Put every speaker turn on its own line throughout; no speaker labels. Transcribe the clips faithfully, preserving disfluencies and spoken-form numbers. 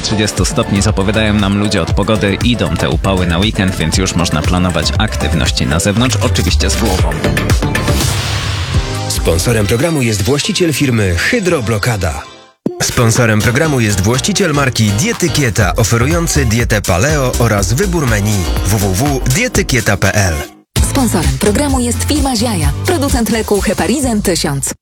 trzydziestu stopni zapowiadają nam ludzie od pogody. Idą te upały na weekend, więc już można planować aktywności na zewnątrz, oczywiście z głową.
Sponsorem programu jest właściciel firmy Hydroblokada. Sponsorem programu jest właściciel marki Dietykieta, oferujący dietę paleo oraz wybór menu w w w kropka dietykieta kropka p l.
Sponsorem programu jest firma Ziaja, producent leku Heparizan tysiąc.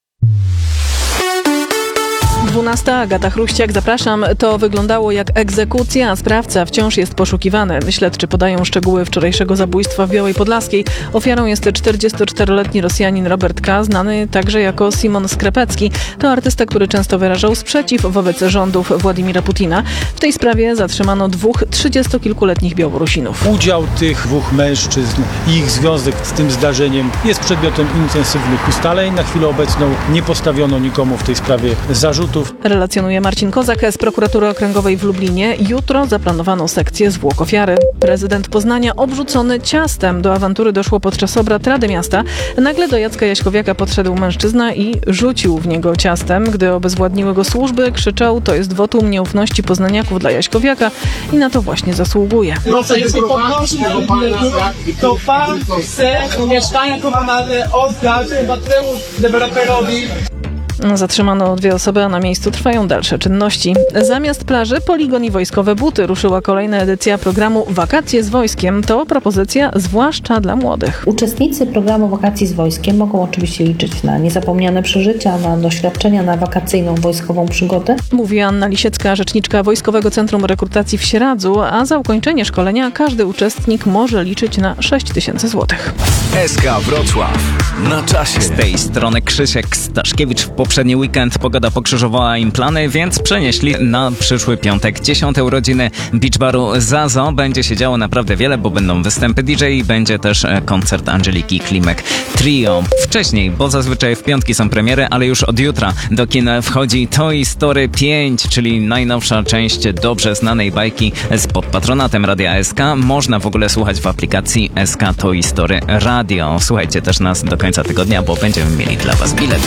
dwunasta. Agata Chruściak, zapraszam. To wyglądało jak egzekucja, a sprawca wciąż jest poszukiwany. Śledczy podają szczegóły wczorajszego zabójstwa w Białej Podlaskiej. Ofiarą jest czterdziestoczteroletni Rosjanin Robert K., znany także jako Simon Skrepecki. To artysta, który często wyrażał sprzeciw wobec rządów Władimira Putina. W tej sprawie zatrzymano dwóch trzydziestokilkuletnich Białorusinów.
Udział tych dwóch mężczyzn i ich związek z tym zdarzeniem jest przedmiotem intensywnych ustaleń. Na chwilę obecną nie postawiono nikomu w tej sprawie zarzutów.
Relacjonuje Marcin Kozak z Prokuratury Okręgowej w Lublinie. Jutro zaplanowano sekcję zwłok ofiary. Prezydent Poznania obrzucony ciastem. Do awantury doszło podczas obrad Rady Miasta. Nagle do Jacka Jaśkowiaka podszedł mężczyzna i rzucił w niego ciastem. Gdy obezwładniły go służby, krzyczał: to jest wotum nieufności poznaniaków dla Jaśkowiaka i na to właśnie zasługuje.
Proszę, jeśli poprosi, to pan chce mieszkania komunalne oddać Mateusz deweloperowi.
Zatrzymano dwie osoby, a na miejscu trwają dalsze czynności. Zamiast plaży, poligon i wojskowe buty. Ruszyła kolejna edycja programu Wakacje z Wojskiem. To propozycja zwłaszcza dla młodych.
Uczestnicy programu Wakacji z Wojskiem mogą oczywiście liczyć na niezapomniane przeżycia, na doświadczenia, na wakacyjną wojskową przygodę. Mówi
Anna Lisiecka, rzeczniczka Wojskowego Centrum Rekrutacji w Sieradzu, a za ukończenie szkolenia każdy uczestnik może liczyć na sześć tysięcy złotych.
S K Wrocław. Na czasie. Z tej strony Krzysiek Staszkiewicz. W poprzedni weekend pogoda pokrzyżowała im plany, więc przenieśli na przyszły piątek dziesiąte urodziny Beach Baru Zazo. Będzie się działo naprawdę wiele, bo będą występy D J i będzie też koncert Angeliki Klimek Trio. Wcześniej, bo zazwyczaj w piątki są premiery, ale już od jutra do kin wchodzi Toy Story pięć, czyli najnowsza część dobrze znanej bajki z pod patronatem Radia S K. Można w ogóle słuchać w aplikacji S K Toy Story Radio. Słuchajcie też nas do końca tygodnia, bo będziemy mieli dla was bilety.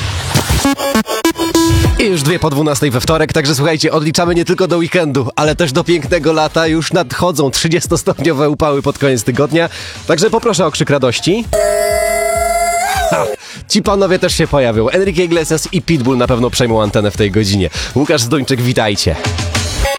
I już dwie po dwunastej we wtorek, także słuchajcie, odliczamy nie tylko do weekendu, ale też do pięknego lata. Już nadchodzą trzydziestostopniowe upały pod koniec tygodnia, także poproszę o krzyk radości. Ha, ci panowie też się pojawią. Enrique Iglesias i Pitbull na pewno przejmą antenę w tej godzinie. Łukasz Zduńczyk, witajcie.